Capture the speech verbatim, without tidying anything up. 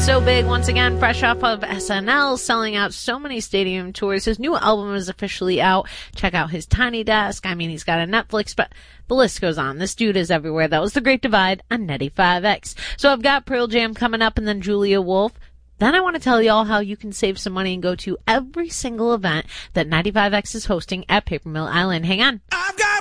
So big once again, fresh off of S N L, selling out so many stadium tours. His new album is officially out. Check out his Tiny Desk. I mean, he's got a Netflix, but the list goes on. This dude is everywhere. That was The Great Divide on ninety-five X. So I've got Pearl Jam coming up and then Julia Wolf. Then I want to tell y'all how you can save some money and go to every single event that ninety-five X is hosting at Paper Mill Island. Hang on. I've got